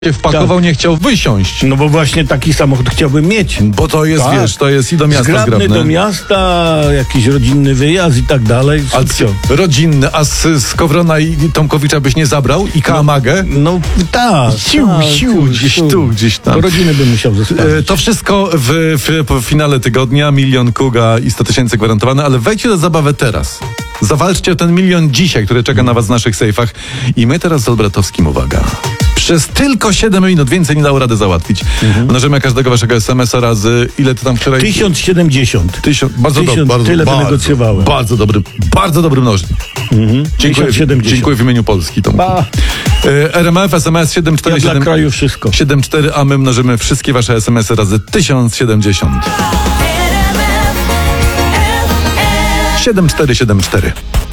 wpakował, nie chciał wysiąść. No bo właśnie taki samochód chciałbym mieć. Bo to jest, Tak. wiesz, to jest i do miasta Zgrabny do miasta, jakiś rodzinny wyjazd i tak dalej. A co? Rodzinny, a z Kowrona i Tomkowicza byś nie zabrał? I Kalamagę? No tak. Gdzieś tam. To rodziny bym musiał zostawić. To wszystko w finale tygodnia. 1 000 000 Kuga i 100 000 gwarantowane, ale wejdźcie na zabawę teraz. Zawalczcie o ten 1 000 000 dzisiaj, który czeka na was w naszych sejfach. I my teraz z Olbratowskim, uwaga, przez tylko 7 minut, więcej nie dało rady załatwić. Mnożymy każdego waszego SMS-a razy, ile ty tam wczoraj... 1070. Bardzo dobry. Tyle wynegocjowałem. Bardzo dobry mnożnik. Dziękuję, 1070. dziękuję w imieniu Polski, Tomku. RMF, SMS 7477. Ja dla kraju wszystko. 74, a my mnożymy wszystkie wasze SMS-y razy 1070. 7474.